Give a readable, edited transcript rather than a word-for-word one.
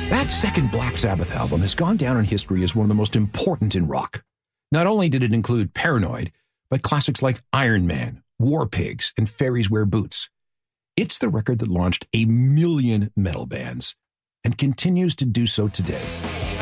That second Black Sabbath album has gone down in history as one of the most important in rock. Not only did it include Paranoid, but classics like Iron Man, War Pigs, and Fairies Wear Boots. It's the record that launched 1 million metal bands and continues to do so today.